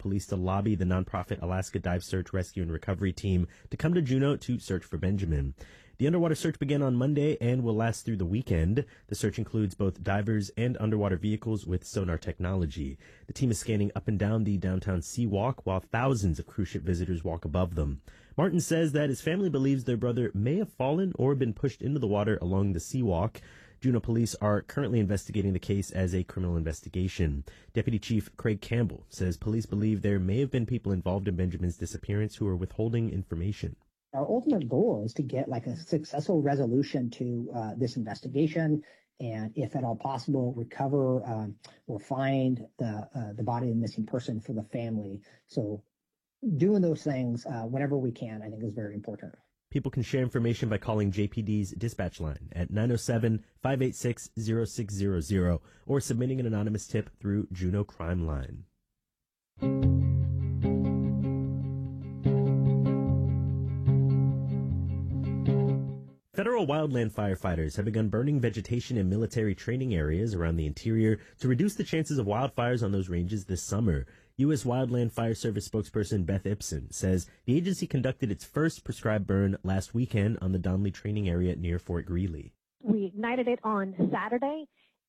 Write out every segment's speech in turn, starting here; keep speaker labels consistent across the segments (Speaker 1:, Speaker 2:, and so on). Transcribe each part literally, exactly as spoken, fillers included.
Speaker 1: police to lobby the nonprofit Alaska Dive Search, Rescue, and Recovery Team to come to Juneau to search for Benjamin. The underwater search began on Monday and will last through the weekend. The search includes both divers and underwater vehicles with sonar technology. The team is scanning up and down the downtown Seawalk while thousands of cruise ship visitors walk above them. Martin says that his family believes their brother may have fallen or been pushed into the water along the Seawalk. Juneau police are currently investigating the case as a criminal investigation. Deputy Chief Craig Campbell says police believe there may have been people involved in Benjamin's disappearance who are withholding information.
Speaker 2: Our ultimate goal is to get like a successful resolution to uh, this investigation, and if at all possible, recover um, or find the uh, the body of the missing person for the family. So doing those things uh, whenever we can, I think, is very important.
Speaker 1: People can share information by calling J P D's dispatch line at nine oh seven, five eight six, oh six hundred or submitting an anonymous tip through Juneau Crime Line. Federal wildland firefighters have begun burning vegetation in military training areas around the interior to reduce the chances of wildfires on those ranges this summer. U S Wildland Fire Service spokesperson Beth Ipson says the agency conducted its first prescribed burn last weekend on the Donley training area near Fort Greely.
Speaker 3: We ignited it on Saturday,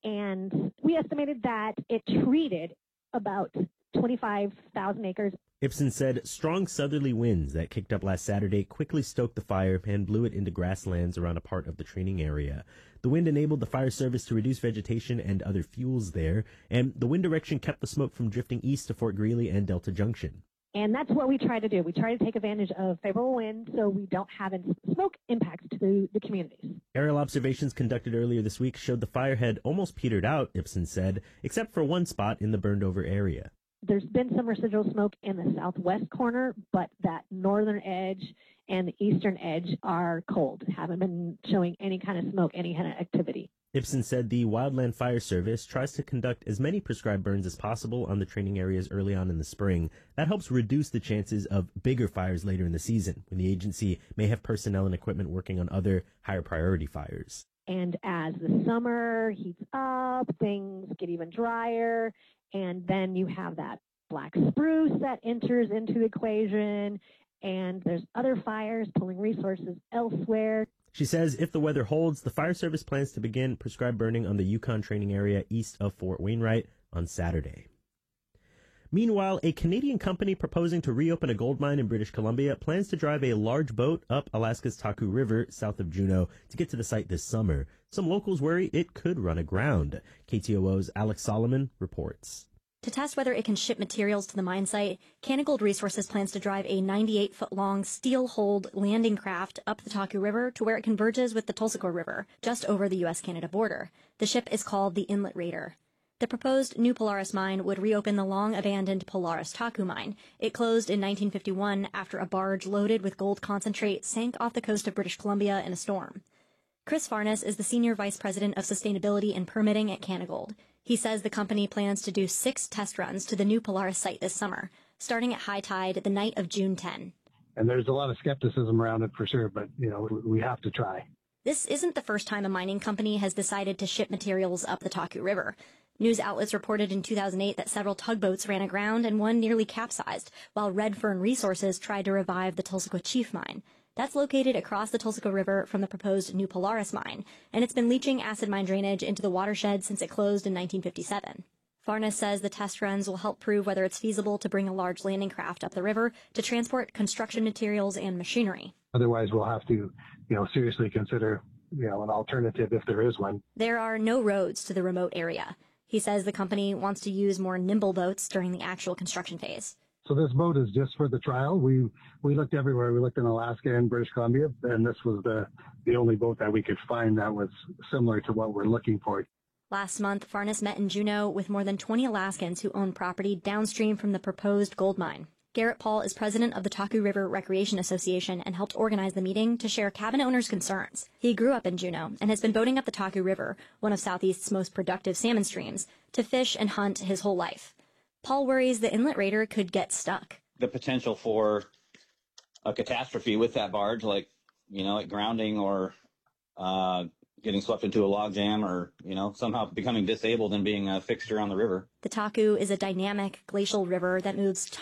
Speaker 3: and we estimated that it treated about twenty-five thousand acres.
Speaker 1: Ipson said strong southerly winds that kicked up last Saturday quickly stoked the fire and blew it into grasslands around a part of the training area. The wind enabled the fire service to reduce vegetation and other fuels there, and the wind direction kept the smoke from drifting east to Fort Greely and Delta Junction.
Speaker 3: And that's what we try to do. We try to take advantage of favorable wind so we don't have smoke impacts to the communities.
Speaker 1: Aerial observations conducted earlier this week showed the fire had almost petered out, Ipson said, except for one spot in the burned-over area.
Speaker 3: There's been some residual smoke in the southwest corner, but that northern edge and the eastern edge are cold. Haven't been showing any kind of smoke, any kind of activity.
Speaker 1: Ipson said the Wildland Fire Service tries to conduct as many prescribed burns as possible on the training areas early on in the spring. That helps reduce the chances of bigger fires later in the season, when the agency may have personnel and equipment working on other higher priority fires.
Speaker 3: And as the summer heats up, things get even drier. And then you have that black spruce that enters into the equation, and there's other fires pulling resources elsewhere.
Speaker 1: She says if the weather holds, the fire service plans to begin prescribed burning on the Yukon training area east of Fort Wainwright on Saturday. Meanwhile, a Canadian company proposing to reopen a gold mine in British Columbia plans to drive a large boat up Alaska's Taku River south of Juneau to get to the site this summer. Some locals worry it could run aground. K T O O's Alex Solomon reports.
Speaker 4: To test whether it can ship materials to the mine site, Canada Resources plans to drive a ninety-eight foot long steel-hulled landing craft up the Taku River to where it converges with the Tulsico River, just over the U S Canada border. The ship is called the Inlet Raider. The proposed new Polaris mine would reopen the long-abandoned Polaris Taku mine. It closed in nineteen fifty-one after a barge loaded with gold concentrate sank off the coast of British Columbia in a storm. Chris Farnes is the Senior Vice President of Sustainability and Permitting at Canagold. He says the company plans to do six test runs to the new Polaris site this summer, starting at high tide the night of June tenth.
Speaker 5: And there's a lot of skepticism around it for sure, but, you know, we have to try.
Speaker 4: This isn't the first time a mining company has decided to ship materials up the Taku River. News outlets reported in two thousand eight that several tugboats ran aground and one nearly capsized, while Redfern Resources tried to revive the Tulsico Chief mine. That's located across the Tulsico River from the proposed new Polaris mine, and it's been leaching acid mine drainage into the watershed since it closed in nineteen fifty-seven. Farnes says the test runs will help prove whether it's feasible to bring a large landing craft up the river to transport construction materials and machinery.
Speaker 5: Otherwise, we'll have to, you know, seriously consider, you know, an alternative if there is one.
Speaker 4: There are no roads to the remote area. He says the company wants to use more nimble boats during the actual construction phase.
Speaker 5: So this boat is just for the trial. We we looked everywhere. We looked in Alaska and British Columbia, and this was the, the only boat that we could find that was similar to what we're looking for.
Speaker 4: Last month, Farnes met in Juneau with more than twenty Alaskans who own property downstream from the proposed gold mine. Garrett Paul is president of the Taku River Recreation Association and helped organize the meeting to share cabin owners' concerns. He grew up in Juneau and has been boating up the Taku River, one of Southeast's most productive salmon streams, to fish and hunt his whole life. Paul worries the Inlet Raider could get stuck.
Speaker 6: The potential for a catastrophe with that barge, like, you know, it grounding or uh, getting swept into a log jam or, you know, somehow becoming disabled and being a fixture on the river.
Speaker 4: The Taku is a dynamic glacial river that moves